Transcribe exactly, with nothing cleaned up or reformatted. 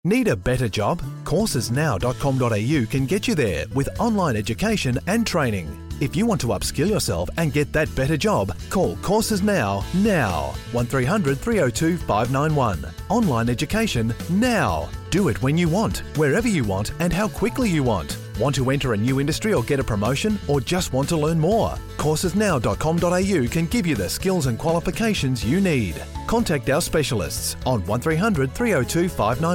Need a better job? courses now dot com dot a u can get you there with online education and training. If you want to upskill yourself and get that better job, call Courses Now, now. one three hundred, three oh two, five nine one. Online education now. Do it when you want, wherever you want and how quickly you want. Want to enter a new industry or get a promotion, or just want to learn more? courses now dot com dot a u can give you the skills and qualifications you need. Contact our specialists on one three hundred, three oh two, five nine one.